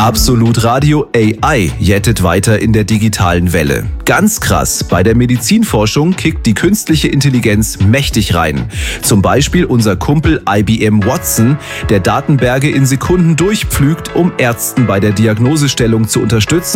Absolut Radio AI jettet weiter in der digitalen Welle. Ganz krass, bei der Medizinforschung kickt die künstliche Intelligenz mächtig rein. Zum Beispiel unser Kumpel IBM Watson, der Datenberge in Sekunden durchpflügt, um Ärzten bei der Diagnosestellung zu unterstützen